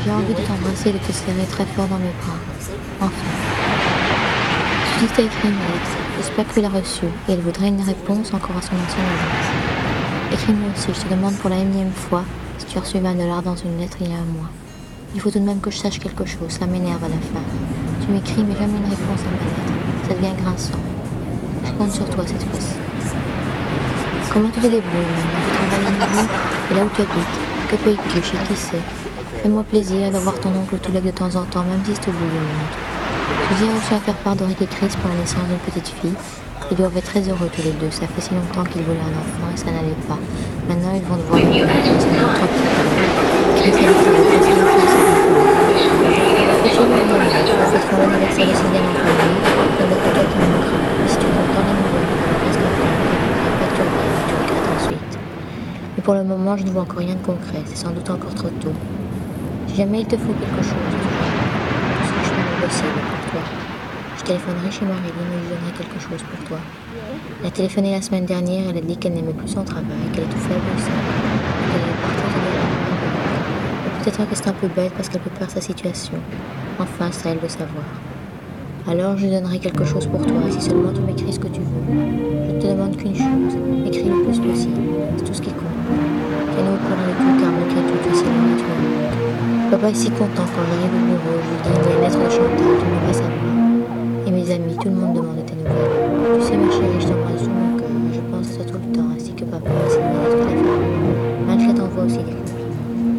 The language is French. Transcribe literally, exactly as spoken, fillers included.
J'ai envie de t'embrasser et de te serrer très fort dans mes bras. Enfin. Tu dis que t'as écrit une lettre. J'espère que tu l'as reçue et elle voudrait une réponse encore à son ancienne adresse. Écris-moi aussi, je te demande pour la énième fois si tu as reçu vingt dollars dans une lettre il y a un mois. Il faut tout de même que je sache quelque chose, ça m'énerve à la fin. Tu m'écris mais jamais une réponse à ma lettre. Ça devient grinçant. Je compte sur toi cette fois-ci. Comment tu te débrouilles maintenant? Tu travailles à nouveau? Et là où tu habites? Que payes-tu? Chez qui c'est? Fais-moi plaisir de voir ton oncle Touleg de temps en temps, même si c'est au bout du monde. Je dis aussi à faire part d'Henri et Chris pour la naissance d'une petite fille. Ils doivent être très heureux tous les deux. Ça fait si longtemps qu'ils voulaient un enfant et ça n'allait pas. Maintenant, ils vont devoir le faire. C'est trop tranquille. Chris a dit qu'il allait passer le temps avec nous. Chez moi, mon ami, nous fêterons l'anniversaire de Sylviane en famille. Il n'y a que toi qui manquera. Et si tu comptes dans les nouvelles, reste en famille. Pas que tu regrettes, tu regrettes ensuite. Mais pour le moment, je ne vois encore rien de concret. C'est sans doute encore trop tôt. Si jamais il te faut quelque chose, tu sais que je fais mon possible pour toi. Je téléphonerai chez Marilyn et je donnerai quelque chose pour toi. Elle a téléphoné la semaine dernière, elle a dit qu'elle n'aimait plus son travail, qu'elle est tout faible aussi, qu'elle allait partir de là. Peut-être que c'est un peu bête parce qu'elle peut perdre sa situation. Enfin, c'est à elle de savoir. Alors, je donnerai quelque chose pour toi, si seulement tu m'écris ce que tu veux. Je ne te demande qu'une chose, écris le plus possible, c'est tout ce qui compte. Tiens-nous au courant de tout, car malgré tout, tu es si loin et tu me manques. Papa est si content quand j'arrive au bureau, je lui dis une lettre de Chantal, tu ne veux pas savoir. Et mes amis, tout le monde demande de tes nouvelles.